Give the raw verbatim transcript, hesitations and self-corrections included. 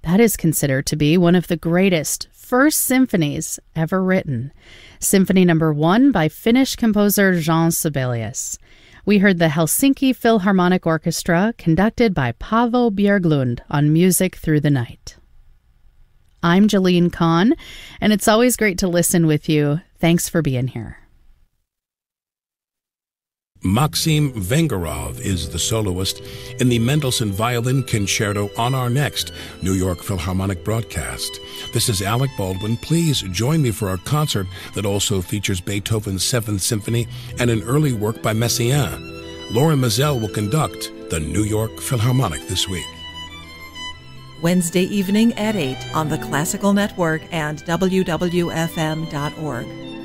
That is considered to be one of the greatest first symphonies ever written. Symphony number one by Finnish composer Jean Sibelius. We heard the Helsinki Philharmonic Orchestra, conducted by Paavo Björklund on Music Through the Night. I'm Jalene Kahn, and it's always great to listen with you. Thanks for being here. Maxim Vengerov is the soloist in the Mendelssohn Violin Concerto on our next New York Philharmonic broadcast. This is Alec Baldwin. Please join me for our concert that also features Beethoven's Seventh Symphony and an early work by Messiaen. Lauren Mazel will conduct the New York Philharmonic this week. Wednesday evening at eight on the Classical Network and W W F M dot org.